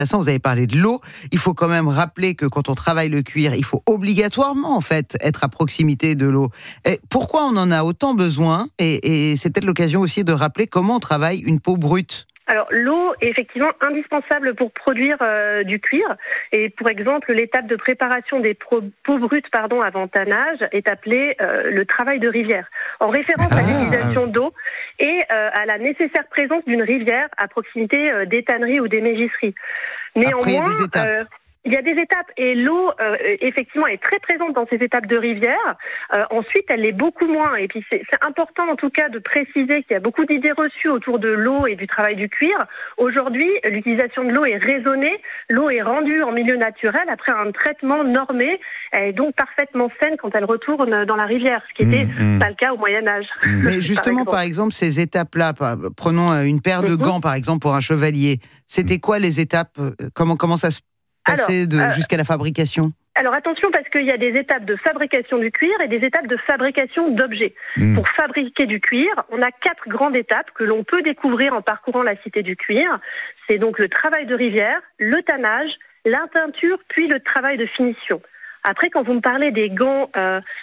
intéressant, vous avez parlé de l'eau. Il faut quand même rappeler que quand on travaille le cuir, il faut obligatoirement en fait être à proximité de l'eau. Et pourquoi on en a autant besoin ? Et c'est peut-être l'occasion aussi de rappeler comment on travaille une peau brute. Alors, l'eau est effectivement indispensable pour produire du cuir. Et pour exemple, l'étape de préparation des peaux brutes avant tannage est appelée le travail de rivière, en référence à l'utilisation d'eau et à la nécessaire présence d'une rivière à proximité des tanneries ou des mégisseries. Néanmoins, après, il y a des étapes. Il y a des étapes et l'eau, effectivement, est très présente dans ces étapes de rivière. Ensuite, elle l'est beaucoup moins. Et puis, c'est important, en tout cas, de préciser qu'il y a beaucoup d'idées reçues autour de l'eau et du travail du cuir. Aujourd'hui, l'utilisation de l'eau est raisonnée. L'eau est rendue en milieu naturel après un traitement normé. Elle est donc parfaitement saine quand elle retourne dans la rivière, ce qui n'était pas le cas au Moyen-Âge. Mais justement, par exemple, ces étapes-là, prenons une paire de gants, par exemple, pour un chevalier. C'était quoi les étapes ? Comment ça se passait jusqu'à la fabrication ? Alors attention, parce qu'il y a des étapes de fabrication du cuir et des étapes de fabrication d'objets. Pour fabriquer du cuir, on a 4 grandes étapes que l'on peut découvrir en parcourant la cité du cuir. C'est donc le travail de rivière, le tannage, la teinture, puis le travail de finition. Après, quand vous me parlez des gants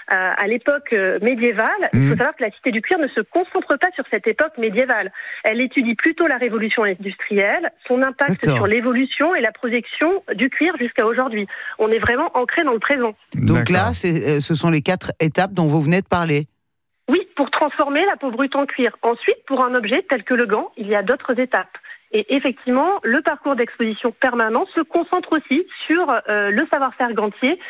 à l'époque médiévale, il faut savoir que la Cité du Cuir ne se concentre pas sur cette époque médiévale. Elle étudie plutôt la révolution industrielle, son impact sur l'évolution et la projection du cuir jusqu'à aujourd'hui. On est vraiment ancré dans le présent. Donc là, ce sont les 4 étapes dont vous venez de parler. Oui, pour transformer la peau brute en cuir. Ensuite, pour un objet tel que le gant, il y a d'autres étapes. Et effectivement, le parcours d'exposition permanent se concentre aussi sur le savoir-faire gantier,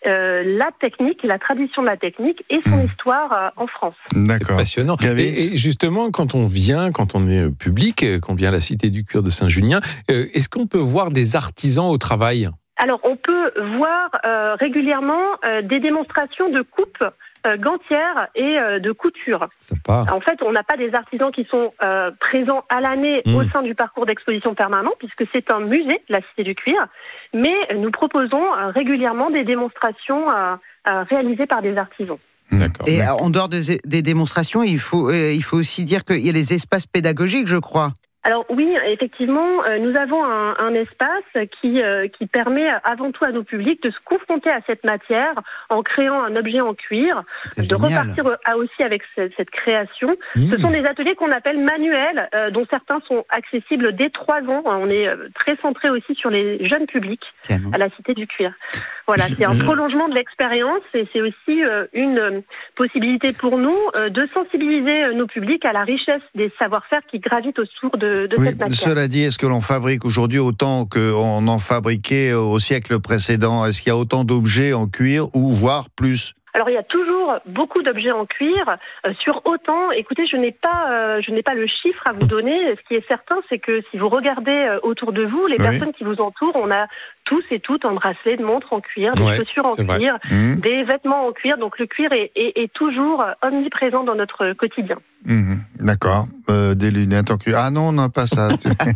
la technique, la tradition de la technique et son histoire en France. D'accord. C'est passionnant. Et justement, quand on est public, quand on vient à la Cité du Cuir de Saint-Junien, est-ce qu'on peut voir des artisans au travail ? Alors, on peut voir régulièrement des démonstrations de coupe gantière et de couture. Sympa. En fait, on n'a pas des artisans qui sont présents à l'année au sein du parcours d'exposition permanent, puisque c'est un musée, la Cité du Cuir, mais nous proposons régulièrement des démonstrations réalisées par des artisans. D'accord. Et en dehors des démonstrations, il faut aussi dire qu'il y a les espaces pédagogiques, je crois. Alors oui, effectivement, nous avons un espace qui permet avant tout à nos publics de se confronter à cette matière en créant un objet en cuir, de repartir aussi avec cette création. Ce sont des ateliers qu'on appelle manuels, dont certains sont accessibles dès 3 ans. On est très centré aussi sur les jeunes publics à la Cité du Cuir. Voilà, c'est un prolongement de l'expérience et c'est aussi une possibilité pour nous de sensibiliser nos publics à la richesse des savoir-faire qui gravitent autour de cette matière. Cela dit, est-ce que l'on fabrique aujourd'hui autant qu'on en fabriquait au siècle précédent ? Est-ce qu'il y a autant d'objets en cuir ou voire plus ? Alors il y a toujours beaucoup d'objets en cuir sur autant. Écoutez, je n'ai pas le chiffre à vous donner. Ce qui est certain, c'est que si vous regardez autour de vous, les personnes qui vous entourent, on a tous et toutes un bracelet de montre en cuir, des chaussures en cuir, des vêtements en cuir. Donc le cuir est toujours omniprésent dans notre quotidien. D'accord. Des lunettes en cuir. Ah non, on n'a pas ça.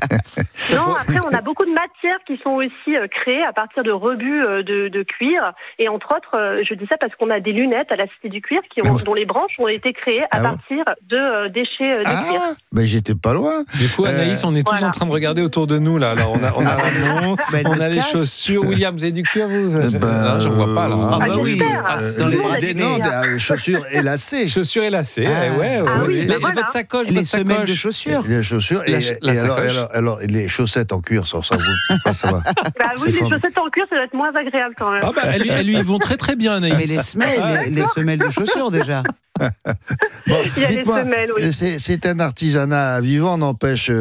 Non, après on a beaucoup de matières qui sont aussi créées à partir de rebuts de cuir. Et entre autres, je dis ça parce qu'on a des lunettes à la Cité du Cuir dont les branches ont été créées à partir de déchets de cuir. Ben j'étais pas loin. Du coup, Anaïs, on est tous en train de regarder autour de nous là. Alors on a la montre, on a les chaussures. William, vous avez du cuir, vous ? Non, je vois pas là. Ah bah oui. Dans des chaussures et lacets. Chaussures et lacets. Ouais. Oui, Mais votre sacoche, les semelles de chaussures. Les chaussures et alors les chaussettes en cuir, ça vous ça va. Bah oui, les chaussettes en cuir, ça doit être moins agréable quand même. Ah bah elles lui vont très très bien, Anaïs. Mais les semelles de chaussures déjà. Bon, il y a dites-moi, les semelles, oui. c'est un artisanat vivant, n'empêche.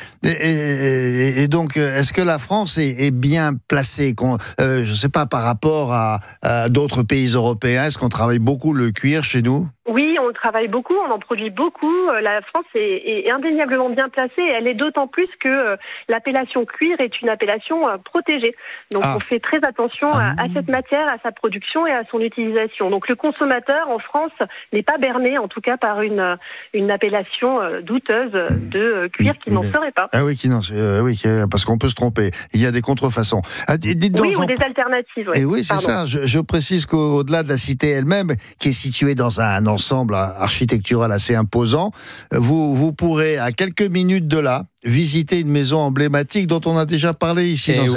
Et donc, est-ce que la France est bien placée, je ne sais pas, par rapport à d'autres pays européens? Est-ce qu'on travaille beaucoup le cuir chez nous? Oui, on le travaille beaucoup, on en produit beaucoup. La France est indéniablement bien placée et elle est d'autant plus que l'appellation cuir est une appellation protégée. Donc on fait très attention à cette matière, à sa production et à son utilisation. Donc le consommateur en France n'est pas berné, en tout cas par une appellation douteuse de cuir qui n'en serait pas. Ah oui, parce qu'on peut se tromper. Il y a des contrefaçons. Dites donc, ou des alternatives. Et oui, c'est ça. Je précise qu'au-delà de la cité elle-même, qui est située dans un ensemble architectural assez imposant. Vous pourrez, à quelques minutes de là, visiter une maison emblématique dont on a déjà parlé ici dans